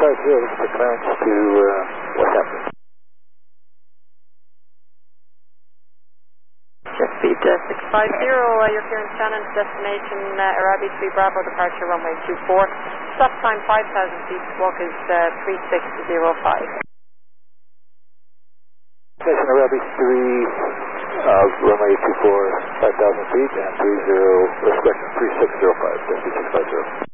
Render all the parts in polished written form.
this is clearance to West Africa. Jet speed 650, your clearance Shannon, destination Arabi 3 Bravo, departure runway 24. Stop time 5,000 feet, squawk is 3605. Destination Arabi 3, runway 24, 5,000 feet, and 3605, destination 650.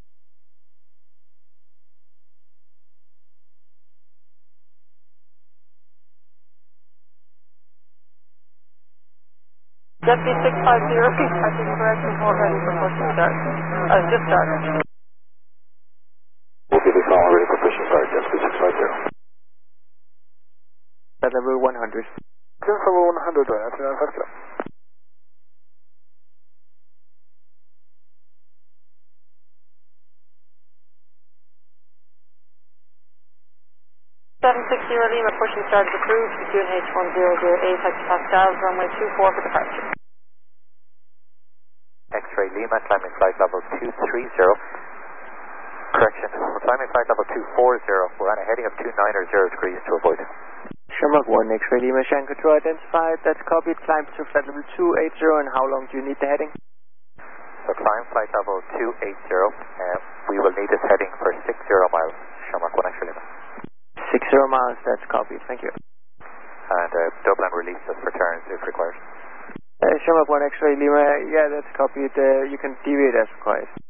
Jet speed 650, departing correction 4 ready for pushing start. Just started. We'll give you a call ready for pushing start, jet speed 650. At level 100. Clearance level 100, right after 95 kilo. 760 Lima, pushing start is approved, QNH 1008 hectopascals, runway 24 for departure. X-ray Lima, climbing flight level 230. Correction, we're climbing flight level 240. We're on a heading of 290 degrees to avoid it. Shamrock 1, X-ray Lima, Shan control identified, that's copied, climb to flight level 280, and how long do you need the heading? So climb flight level 280, we will need this heading for 60 miles, Shamrock 1 X-ray Lima. 60 miles, that's copied, thank you. And Dublin release us for turns if required. Shamrock 1 X-ray Lima, yeah, that's copied, you can deviate as required.